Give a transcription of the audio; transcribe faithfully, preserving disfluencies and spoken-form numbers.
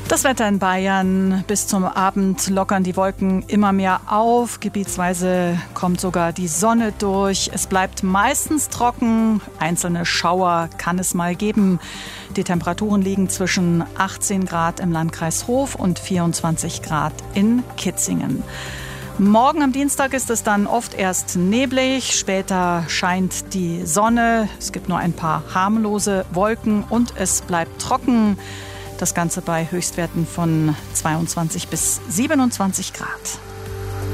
Das Wetter in Bayern: bis zum Abend lockern die Wolken immer mehr auf. Gebietsweise kommt sogar die Sonne durch. Es bleibt meistens trocken. Einzelne Schauer kann es mal geben. Die Temperaturen liegen zwischen achtzehn Grad im Landkreis Hof und vierundzwanzig Grad in Kitzingen. Morgen am Dienstag ist es dann oft erst neblig, später scheint die Sonne, es gibt nur ein paar harmlose Wolken und es bleibt trocken. Das Ganze bei Höchstwerten von zweiundzwanzig bis siebenundzwanzig Grad.